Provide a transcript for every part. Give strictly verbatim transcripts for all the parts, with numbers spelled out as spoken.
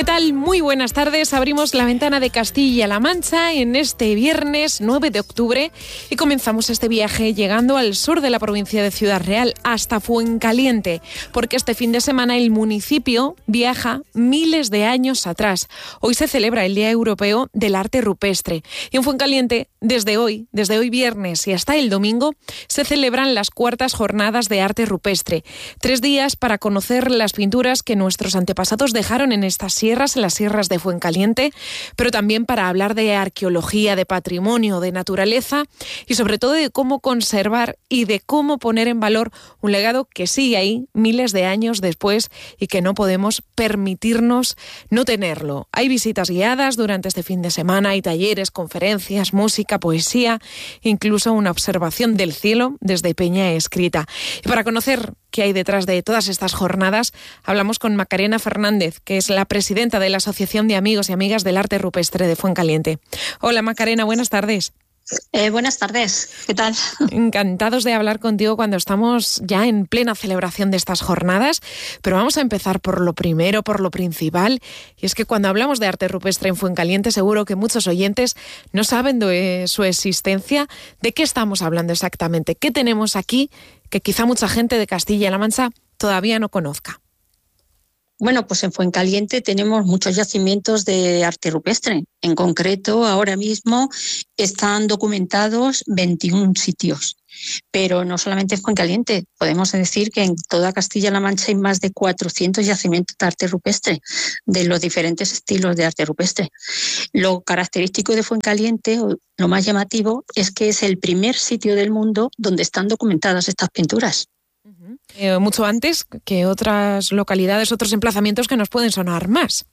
¿Qué tal? Muy buenas tardes. Abrimos la ventana de Castilla-La Mancha en este viernes nueve de octubre y comenzamos este viaje llegando al sur de la provincia de Ciudad Real, hasta Fuencaliente, porque este fin de semana el municipio viaja miles de años atrás. Hoy se celebra el Día Europeo del Arte Rupestre y en Fuencaliente, desde hoy, desde hoy viernes y hasta el domingo, se celebran las cuartas jornadas de arte rupestre. Tres días para conocer las pinturas que nuestros antepasados dejaron en estas sierras, en las sierras de Fuencaliente, pero también para hablar de arqueología, de patrimonio, de naturaleza y sobre todo de cómo conservar y de cómo poner en valor un legado que sigue ahí miles de años después y que no podemos permitirnos no tenerlo. Hay visitas guiadas durante este fin de semana, hay talleres, conferencias, música, poesía, incluso una observación del cielo desde Peña Escrita. Y para conocer qué hay detrás de todas estas jornadas, hablamos con Macarena Fernández, que es la presidenta de la Asociación de Amigos y Amigas del Arte Rupestre de Fuencaliente. Hola Macarena, buenas tardes. Eh, buenas tardes, ¿qué tal? Encantados de hablar contigo cuando estamos ya en plena celebración de estas jornadas, pero vamos a empezar por lo primero, por lo principal, y es que cuando hablamos de arte rupestre en Fuencaliente seguro que muchos oyentes no saben de su existencia. ¿De qué estamos hablando exactamente? ¿Qué tenemos aquí que quizá mucha gente de Castilla-La Mancha todavía no conozca? Bueno, pues en Fuencaliente tenemos muchos yacimientos de arte rupestre. En concreto, ahora mismo están documentados veintiún sitios. Pero no solamente en Fuencaliente, podemos decir que en toda Castilla-La Mancha hay más de cuatrocientos yacimientos de arte rupestre, de los diferentes estilos de arte rupestre. Lo característico de Fuencaliente, lo más llamativo, es que es el primer sitio del mundo donde están documentadas estas pinturas. Eh, mucho antes que otras localidades, otros emplazamientos que nos pueden sonar más.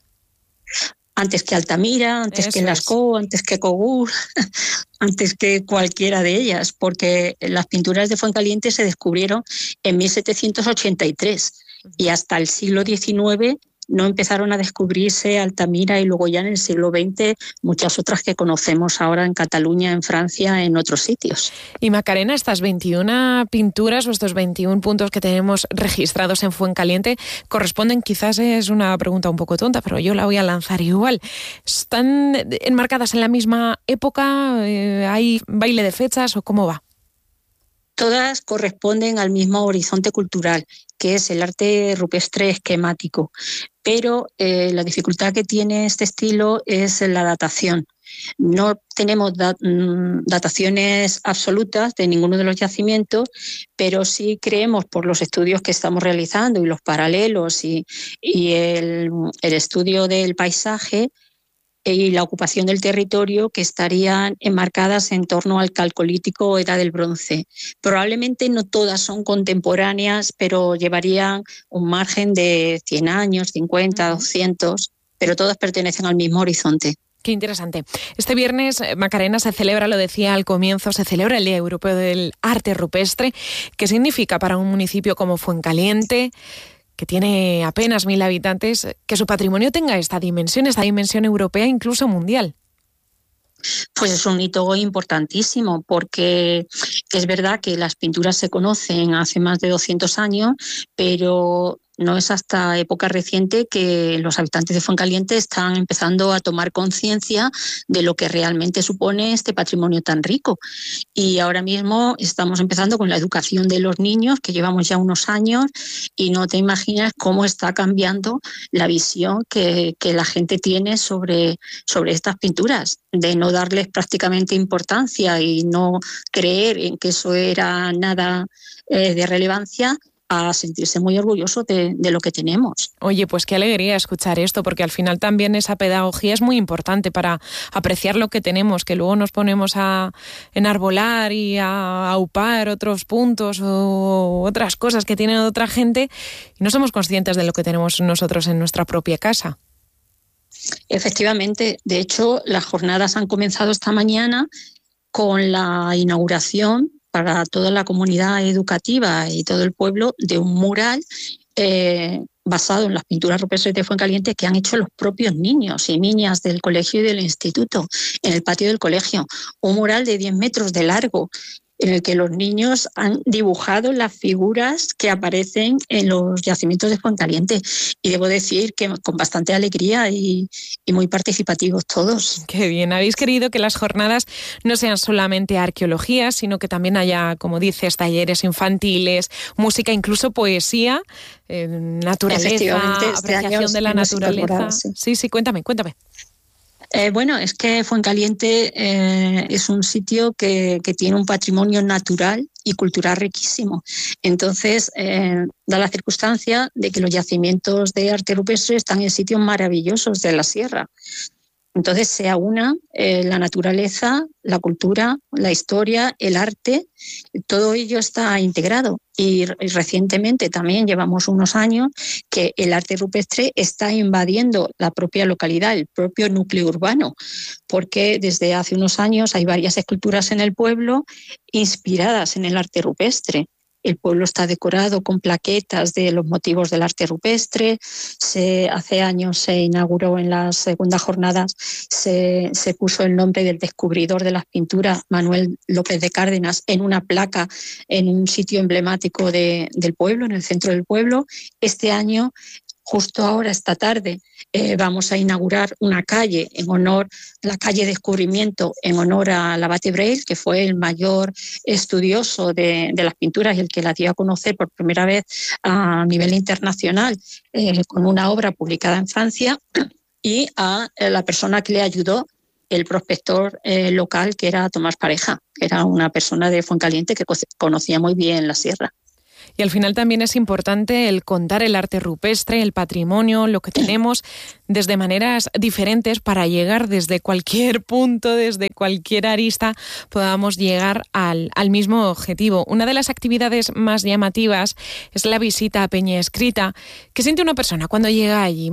Antes que Altamira, antes Eso que Lascaux, es. antes que Cogur, antes que cualquiera de ellas, porque las pinturas de Fuencaliente se descubrieron en mil setecientos ochenta y tres y hasta el siglo diecinueve no empezaron a descubrirse Altamira y luego ya en el siglo veinte muchas otras que conocemos ahora en Cataluña, en Francia, en otros sitios. Y Macarena, estas veintiuna pinturas o estos veintiún puntos que tenemos registrados en Fuencaliente corresponden, quizás es una pregunta un poco tonta, pero yo la voy a lanzar igual. ¿Están enmarcadas en la misma época? ¿Hay baile de fechas o cómo va? Todas corresponden al mismo horizonte cultural, que es el arte rupestre esquemático. Pero eh, la dificultad que tiene este estilo es la datación. No tenemos dat- dataciones absolutas de ninguno de los yacimientos, pero sí creemos, por los estudios que estamos realizando y los paralelos y, y el, el estudio del paisaje y la ocupación del territorio, que estarían enmarcadas en torno al Calcolítico o Edad del Bronce. Probablemente no todas son contemporáneas, pero llevarían un margen de cien años, cincuenta, doscientos, pero todas pertenecen al mismo horizonte. Qué interesante. Este viernes, Macarena, se celebra, lo decía al comienzo, se celebra el Día Europeo del Arte Rupestre. ¿Qué significa para un municipio como Fuencaliente, que tiene apenas mil habitantes, que su patrimonio tenga esta dimensión, esta dimensión europea, incluso mundial? Pues es un hito importantísimo, porque es verdad que las pinturas se conocen hace más de doscientos años, pero no es hasta época reciente que los habitantes de Fuencaliente están empezando a tomar conciencia de lo que realmente supone este patrimonio tan rico. Y ahora mismo estamos empezando con la educación de los niños, que llevamos ya unos años, y no te imaginas cómo está cambiando la visión que, que la gente tiene sobre, sobre estas pinturas, de no darles prácticamente importancia y no creer en que eso era nada eh, de relevancia, a sentirse muy orgulloso de, de lo que tenemos. Oye, pues qué alegría escuchar esto, porque al final también esa pedagogía es muy importante para apreciar lo que tenemos, que luego nos ponemos a enarbolar y a aupar otros puntos o otras cosas que tiene otra gente y no somos conscientes de lo que tenemos nosotros en nuestra propia casa. Efectivamente, de hecho, las jornadas han comenzado esta mañana con la inauguración para toda la comunidad educativa y todo el pueblo de un mural eh, basado en las pinturas rupestres de Fuencaliente que han hecho los propios niños y niñas del colegio y del instituto en el patio del colegio. Un mural de diez metros de largo en el que los niños han dibujado las figuras que aparecen en los yacimientos de Fuencaliente. Y debo decir que con bastante alegría y, y muy participativos todos. Qué bien, habéis querido que las jornadas no sean solamente arqueología, sino que también haya, como dices, talleres infantiles, música, incluso poesía, eh, naturaleza, este apreciación de la naturaleza. Sí. sí, sí, cuéntame, cuéntame. Eh, bueno, es que Fuencaliente eh, es un sitio que, que tiene un patrimonio natural y cultural riquísimo. Entonces, eh, da la circunstancia de que los yacimientos de arte rupestre están en sitios maravillosos de la sierra. Entonces se aúna eh, la naturaleza, la cultura, la historia, el arte, todo ello está integrado. Y, y recientemente también llevamos unos años que el arte rupestre está invadiendo la propia localidad, el propio núcleo urbano, porque desde hace unos años hay varias esculturas en el pueblo inspiradas en el arte rupestre. El pueblo está decorado con plaquetas de los motivos del arte rupestre. Se, hace años se inauguró en las segundas jornadas, se, se puso el nombre del descubridor de las pinturas, Manuel López de Cárdenas, en una placa en un sitio emblemático de, del pueblo, en el centro del pueblo. Este año, justo ahora, esta tarde, eh, vamos a inaugurar una calle en honor, la calle Descubrimiento, en honor al abate Breil, que fue el mayor estudioso de, de las pinturas y el que las dio a conocer por primera vez a nivel internacional, eh, con una obra publicada en Francia, y a la persona que le ayudó, el prospector eh, local, que era Tomás Pareja, que era una persona de Fuencaliente que conocía muy bien la sierra. Y al final también es importante el contar el arte rupestre, el patrimonio, lo que tenemos, desde maneras diferentes para llegar desde cualquier punto, desde cualquier arista, podamos llegar al, al mismo objetivo. Una de las actividades más llamativas es la visita a Peña Escrita. ¿Qué siente una persona cuando llega allí?